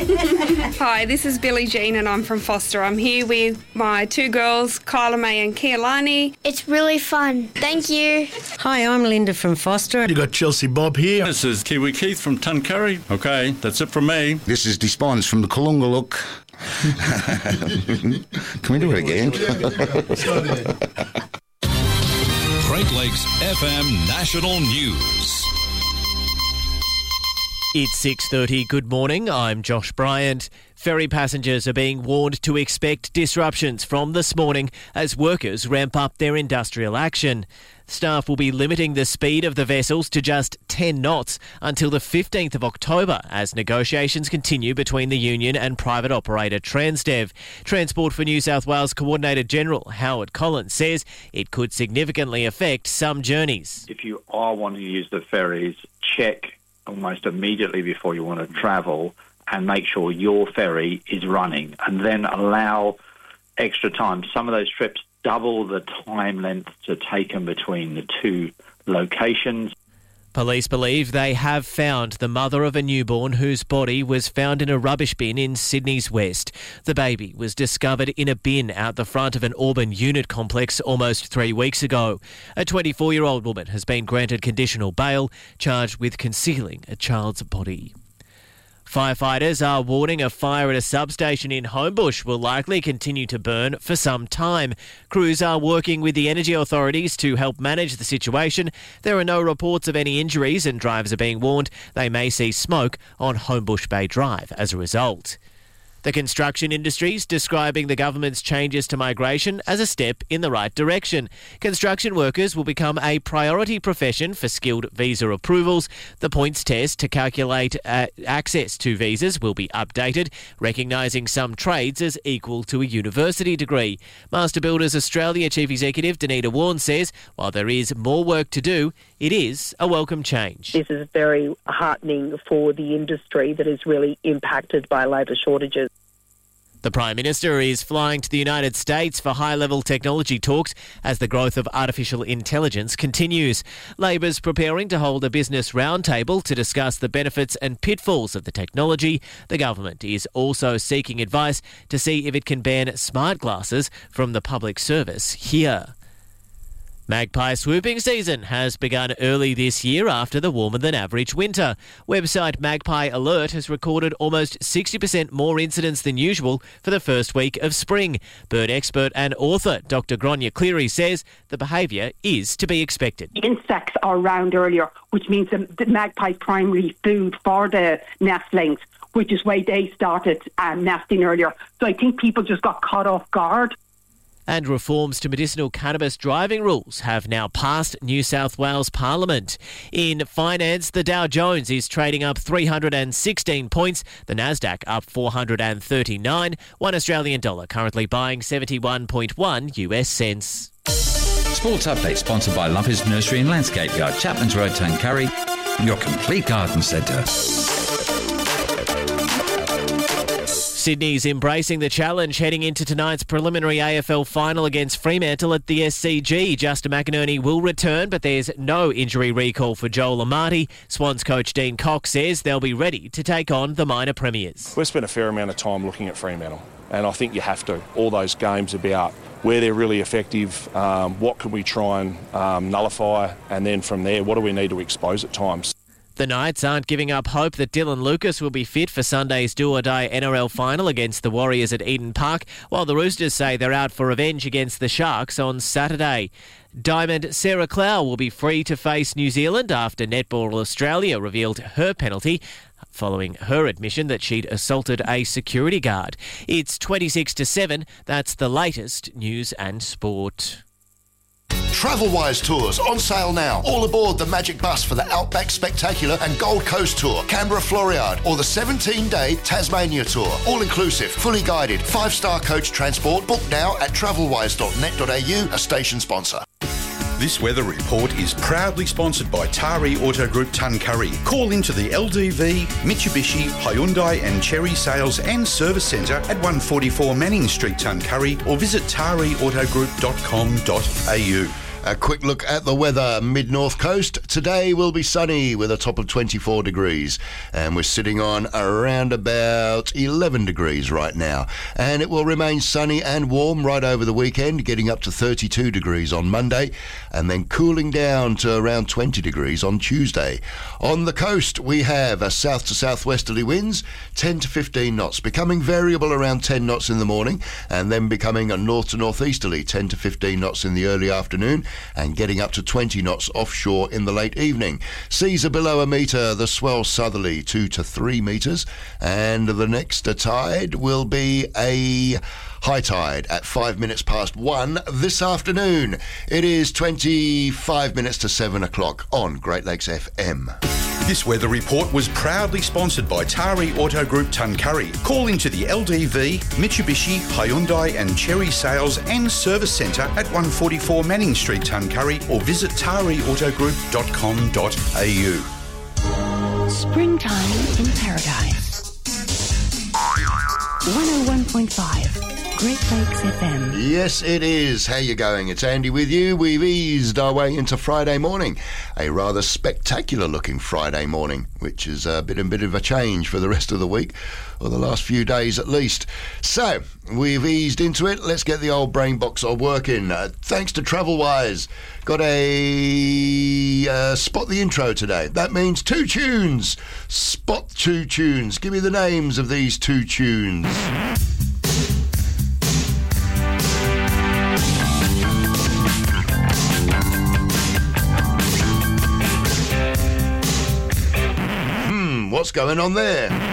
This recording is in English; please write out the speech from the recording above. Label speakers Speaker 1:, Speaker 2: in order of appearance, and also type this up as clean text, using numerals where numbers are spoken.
Speaker 1: Hi, this is Billie Jean and I'm from Foster. I'm here with my two girls, Kyla May and Kealani.
Speaker 2: It's really fun. Thank you.
Speaker 3: Hi, I'm Linda from Foster.
Speaker 4: You got Chelsea Bob here.
Speaker 5: This is Kiwi Keith from Tuncurry. Okay, that's it from me.
Speaker 6: This is Despons from the Kalungaluk. Can we do it again?
Speaker 7: Great Lakes FM National News.
Speaker 8: It's 6:30. Good morning. I'm Josh Bryant. Ferry passengers are being warned to expect disruptions from this morning as workers ramp up their industrial action. Staff will be limiting the speed of the vessels to just 10 knots until the 15th of October as negotiations continue between the union and private operator Transdev. Transport for New South Wales Coordinator General Howard Collins says it could significantly affect some journeys.
Speaker 9: If you are wanting to use the ferries, check almost immediately before you want to travel and make sure your ferry is running, and then allow extra time. Some of those trips double the time length to take them between the two locations.
Speaker 8: Police believe they have found the mother of a newborn whose body was found in a rubbish bin in Sydney's West. The baby was discovered in a bin out the front of an Auburn unit complex almost 3 weeks ago. A 24-year-old woman has been granted conditional bail, charged with concealing a child's body. Firefighters are warning a fire at a substation in Homebush will likely continue to burn for some time. Crews are working with the energy authorities to help manage the situation. There are no reports of any injuries and drivers are being warned they may see smoke on Homebush Bay Drive as a result. The construction industry is describing the government's changes to migration as a step in the right direction. Construction workers will become a priority profession for skilled visa approvals. The points test to calculate access to visas will be updated, recognising some trades as equal to a university degree. Master Builders Australia Chief Executive Danita Warren says while there is more work to do, it is a welcome change.
Speaker 10: This is very heartening for the industry that is really impacted by labour shortages.
Speaker 8: The Prime Minister is flying to the United States for high-level technology talks as the growth of artificial intelligence continues. Labor's preparing to hold a business roundtable to discuss the benefits and pitfalls of the technology. The government is also seeking advice to see if it can ban smart glasses from the public service here. Magpie swooping season has begun early this year after the warmer-than-average winter. Website Magpie Alert has recorded almost 60% more incidents than usual for the first week of spring. Bird expert and author Dr. Gráinne Cleary says the behaviour is to be expected.
Speaker 11: Insects are around earlier, which means the magpie's primary food for the nestlings, which is why they started nesting earlier. So I think people just got caught off guard.
Speaker 8: And reforms to medicinal cannabis driving rules have now passed New South Wales Parliament. In finance, the Dow Jones is trading up 316 points, the Nasdaq up 439, $1 Australian dollar currently buying 71.1 US cents.
Speaker 12: Sports update sponsored by Lumpers Nursery and Landscape Yard, Chapman's Road, Tuncurry, your complete garden centre.
Speaker 8: Sydney's embracing the challenge heading into tonight's preliminary AFL final against Fremantle at the SCG. Justin McInerney will return, but there's no injury recall for Joel Amati. Swans coach Dean Cox says they'll be ready to take on the minor premiers.
Speaker 13: We've spent a fair amount of time looking at Fremantle, and I think you have to. All those games about where they're really effective, what can we try and nullify, and then from there, what do we need to expose at times.
Speaker 8: The Knights aren't giving up hope that Dylan Lucas will be fit for Sunday's do-or-die NRL final against the Warriors at Eden Park, while the Roosters say they're out for revenge against the Sharks on Saturday. Diamond Sarah Clough will be free to face New Zealand after Netball Australia revealed her penalty following her admission that she'd assaulted a security guard. It's 26-7. That's the latest news and sport.
Speaker 14: Travelwise Tours on sale now. All aboard the Magic Bus for the Outback Spectacular and Gold Coast Tour, Canberra Floriade, or the 17-day Tasmania Tour. All inclusive, fully guided, 5-star coach transport. Book now at travelwise.net.au, a station sponsor.
Speaker 15: This weather report is proudly sponsored by Tari Auto Group Tuncurry. Call into the LDV, Mitsubishi, Hyundai and Chery Sales and Service Centre at 144 Manning Street, Tuncurry, or visit tariautogroup.com.au.
Speaker 14: A quick look at the weather. Mid-North Coast. Today will be sunny with a top of 24 degrees. And we're sitting on around about 11 degrees right now. And it will remain sunny and warm right over the weekend, getting up to 32 degrees on Monday. And then cooling down to around 20 degrees on Tuesday. On the coast, we have a south to southwesterly winds, 10 to 15 knots, becoming variable around 10 knots in the morning, and then becoming a north to northeasterly, 10 to 15 knots in the early afternoon, and getting up to 20 knots offshore in the late evening. Seas are below a metre, the swell southerly 2 to 3 metres, and the next tide will be a high tide at 5 minutes past 1 this afternoon. It is 25 minutes to 7 o'clock on Great Lakes FM.
Speaker 15: This weather report was proudly sponsored by Tari Auto Group Tuncurry. Call into the LDV, Mitsubishi, Hyundai and Cherry Sales and Service Centre at 144 Manning Street, Tuncurry, or visit tariautogroup.com.au.
Speaker 4: Springtime in Paradise. 101.5 Great Lakes FM.
Speaker 14: Yes, it is. How you going? It's Andy with you. We've eased our way into Friday morning. A rather spectacular looking Friday morning, which is a bit of a change for the rest of the week, or the last few days at least. So, we've eased into it. Let's get the old brain box working. Thanks to TravelWise. Got a spot the intro today. That means 2 tunes. Spot 2 tunes. Give me the names of these 2 tunes. What's going on there?